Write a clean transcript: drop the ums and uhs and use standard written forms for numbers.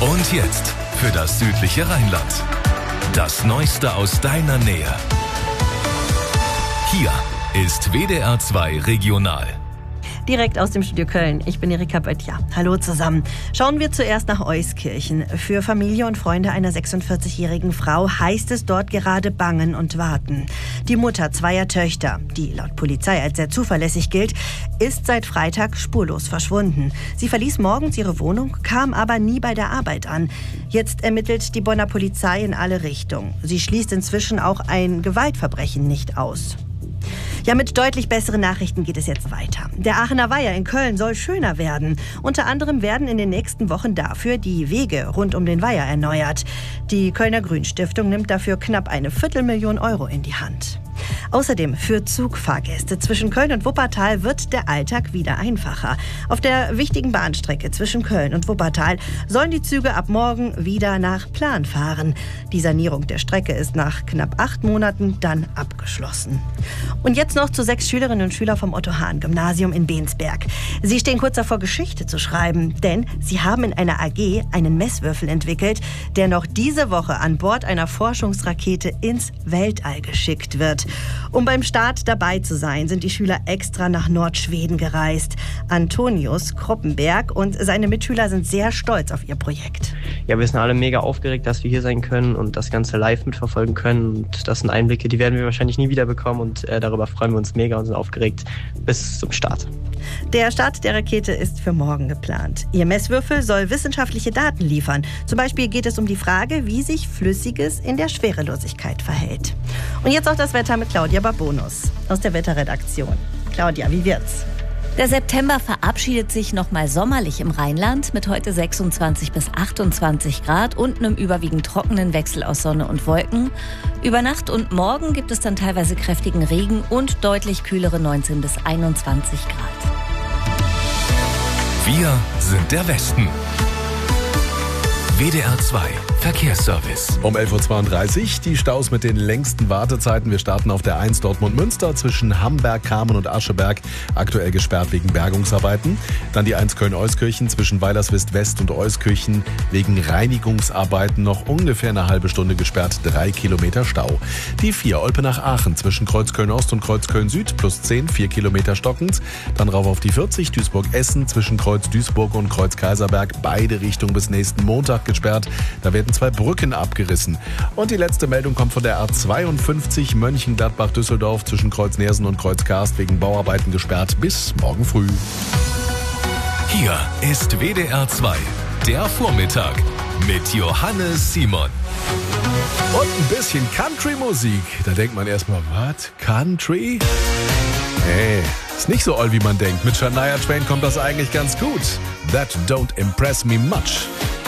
Und jetzt für das südliche Rheinland. Das Neueste aus deiner Nähe. Hier ist WDR 2 Regional. Direkt aus dem Studio Köln. Ich bin Erika Böttcher. Hallo zusammen. Schauen wir zuerst nach Euskirchen. Für Familie und Freunde einer 46-jährigen Frau heißt es dort gerade bangen und warten. Die Mutter zweier Töchter, die laut Polizei als sehr zuverlässig gilt, ist seit Freitag spurlos verschwunden. Sie verließ morgens ihre Wohnung, kam aber nie bei der Arbeit an. Jetzt ermittelt die Bonner Polizei in alle Richtungen. Sie schließt inzwischen auch ein Gewaltverbrechen nicht aus. Ja, mit deutlich besseren Nachrichten geht es jetzt weiter. Der Aachener Weiher in Köln soll schöner werden. Unter anderem werden in den nächsten Wochen dafür die Wege rund um den Weiher erneuert. Die Kölner Grünstiftung nimmt dafür knapp 250.000 Euro in die Hand. Außerdem für Zugfahrgäste zwischen Köln und Wuppertal wird der Alltag wieder einfacher. Auf der wichtigen Bahnstrecke zwischen Köln und Wuppertal sollen die Züge ab morgen wieder nach Plan fahren. Die Sanierung der Strecke ist nach knapp 8 Monaten dann abgeschlossen. Und jetzt noch zu 6 Schülerinnen und Schülern vom Otto-Hahn-Gymnasium in Bensberg. Sie stehen kurz davor, Geschichte zu schreiben, denn sie haben in einer AG einen Messwürfel entwickelt, der noch diese Woche an Bord einer Forschungsrakete ins Weltall geschickt wird. Um beim Start dabei zu sein, sind die Schüler extra nach Nordschweden gereist. Antonius Kroppenberg und seine Mitschüler sind sehr stolz auf ihr Projekt. Ja, wir sind alle mega aufgeregt, dass wir hier sein können und das Ganze live mitverfolgen können. Und das sind Einblicke, die werden wir wahrscheinlich nie wieder bekommen und darüber freuen wir uns mega und sind aufgeregt bis zum Start. Der Start der Rakete ist für morgen geplant. Ihr Messwürfel soll wissenschaftliche Daten liefern. Zum Beispiel geht es um die Frage, wie sich Flüssiges in der Schwerelosigkeit verhält. Und jetzt auch das Wetter mit Claudia Babonus aus der Wetterredaktion. Claudia, wie wird's? Der September verabschiedet sich nochmal sommerlich im Rheinland mit heute 26 bis 28 Grad und einem überwiegend trockenen Wechsel aus Sonne und Wolken. Über Nacht und morgen gibt es dann teilweise kräftigen Regen und deutlich kühlere 19 bis 21 Grad. Wir sind der Westen. WDR 2 Verkehrsservice. Um 11.32 Uhr die Staus mit den längsten Wartezeiten. Wir starten auf der 1 Dortmund-Münster zwischen Hamberg, Kamen und Ascheberg. Aktuell gesperrt wegen Bergungsarbeiten. Dann die 1 Köln-Euskirchen zwischen Weilerswist West und Euskirchen wegen Reinigungsarbeiten noch ungefähr eine halbe Stunde gesperrt. 3 Kilometer Stau. Die 4 Olpenach-Aachen zwischen Kreuzköln-Ost und Kreuzköln-Süd plus 10, 4 Kilometer stockend. Dann rauf auf die 40 Duisburg-Essen zwischen Kreuz-Duisburg und Kreuz-Kaiserberg. Beide Richtungen bis nächsten Montag gesperrt. Da werden 2 Brücken abgerissen. Und die letzte Meldung kommt von der A52 Mönchengladbach-Düsseldorf zwischen Kreuz-Nersen und Kreuz-Karst wegen Bauarbeiten gesperrt bis morgen früh. Hier ist WDR 2, der Vormittag mit Johannes Simon. Und ein bisschen Country-Musik. Da denkt man erstmal, was? Country? Nee, ist nicht so oll, wie man denkt. Mit Shania Twain kommt das eigentlich ganz gut. That don't impress me much.